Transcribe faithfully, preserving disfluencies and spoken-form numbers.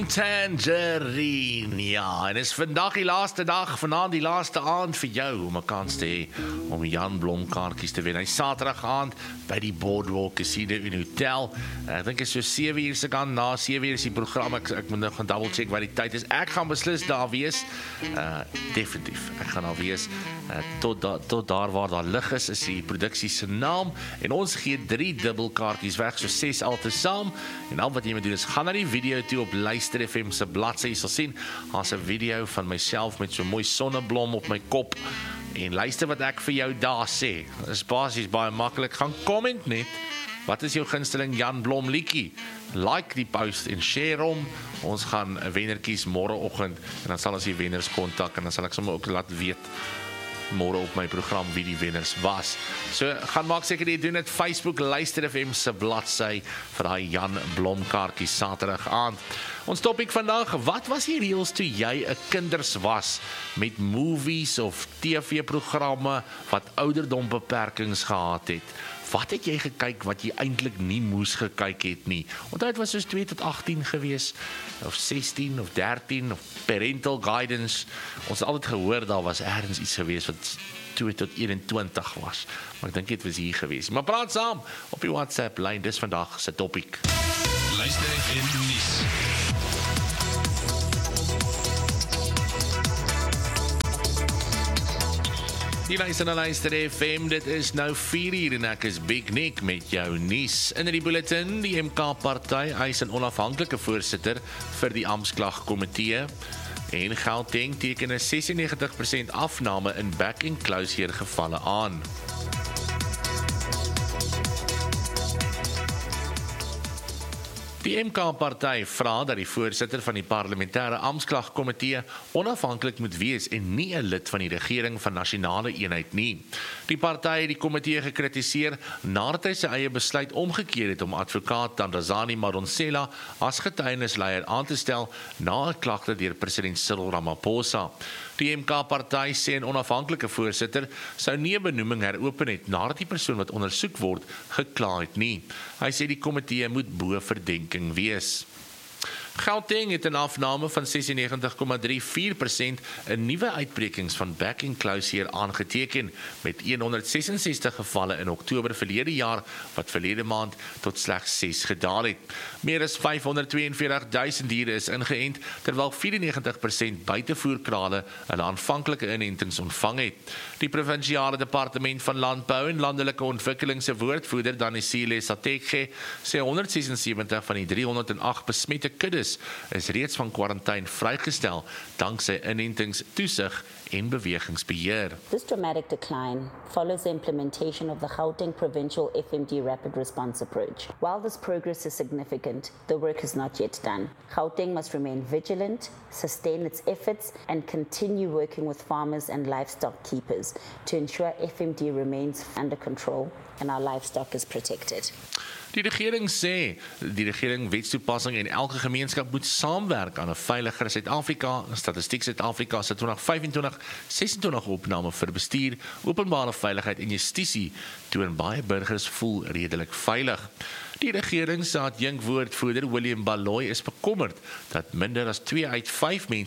Tangerine, ja, en is vandag die laaste dag, vanaand die laaste aand vir jou om 'n kans te hê om Jan Blom kaartjies te wen. Hy Saterdag aand by die Boardwalk Casino in Hotel. Ek dink is so sewe uur se kant, na sewe uur is die program. Ek, ek moet nog gaan double check wat die tyd is. Ek gaan beslis daar wees. Uh, definitief, ek gaan daar wees. Uh, tot, da, tot daar waar daar lig is, is die produksie se naam. En ons gee drie dubbel kaartjies weg, so ses al te saam. En al wat jy moet doen is, gaan na die video toe op Luister F M se bladsy. Jy sal sien, daar's 'n video van myself met so 'n mooi sonneblom op my kop. En luister wat ek vir jou daar sê. Dit is basies baie maklik. Gaan comment net. Wat is jou gunsteling Jan Blom liedjie? Like die post en share hom. Ons gaan 'n wenner kies môreoggend en dan sal ons die wenners kontak en dan sal ek sommer ook laat weet môre op my program wie die wenners was. So gaan maak seker jy doen dit Facebook Luister F M se bladsy vir daai Jan Blom kaartjie Saterdag aand. Ons topik vandag, wat was die reëls toe jy 'n kinders was met movies of T V-programme wat ouderdombeperkings gehad het? Wat het jy gekyk wat jy eintlik nie moes gekyk het nie? Onthou dit was soos twee tot agttien gewees, of sestien of dertien, of parental guidance. Ons het altyd gehoor daar was ergens iets gewees wat twee tot eenentwintig was. Maar ek dink dit was hier gewees. Maar praat saam op die WhatsApp lyn, dis vandag se topik. Luister F M nuus. Die luister na Luister F M, dit is nou vier uur en ek is Big Nick met jou nuus. In die bulletin, die M K-party eis 'n onafhanklike voorsitter vir die Amptklagkomitee. En Gauteng teken 'n sesennegentig persent afname in back and closure gevalle aan. Die M K-party vra dat die voorsitter van die parlementêre Amptklagkomitee onafhanklik moet wees en nie 'n lid van die regering van nasionale eenheid nie. Die party het die komitee gekritiseer nadat hy sy eie besluit omgekeer het om advokaat Thandazani Madonsela as getuienisleier aan te stel na 'n klagte deur president Cyril Ramaphosa. Die M K-party sê 'n onafhanklike voorsitter sou nie 'n benoeming heropen het nadat die persoon wat ondersoek word gekla het nie. Hy sê die komitee moet bo verdenking wees. Gauteng het 'n afname van sesennegentig komma drie vier persent in nuwe uitbrekings van back and closure aangeteken met honderdses-en-sestig gevalle in Oktober verlede jaar wat verlede maand tot slegs ses gedaal het. Meer as vyfhonderdtweeënveertig duisend diere is ingeënt terwyl vyfennegentig persent buitevoerkrale hulle aanvanklike inentings ontvang het. Die provinsiale departement van landbou en landelike ontwikkeling se woordvoerder Danisile Satekge sê honderdsesensewentig van die driehonderdagt besmette kuddes is reeds van kwarantyne vrygestel danksy inentings, toesig en bewegingsbeheer. This dramatic decline follows the implementation of the Gauteng Provincial F M D Rapid Response Approach. While this progress is significant, the work is not yet done. Gauteng must remain vigilant, sustain its efforts, and continue working with farmers and livestock keepers to ensure F M D remains under control and our livestock is protected. Die regering sê, die regering wetstoepassing en elke gemeenskap moet saamwerk aan 'n veiliger Suid-Afrika. Statistiek Suid-Afrika se twintig vyfentwintig sesentwintig opname vir bestuur, openbare veiligheid en justisie toon baie burgers voel redelik veilig. Die regering se adjunkwoordvoerder William Baloyi is bekommerd dat minder as twee uit vyf mense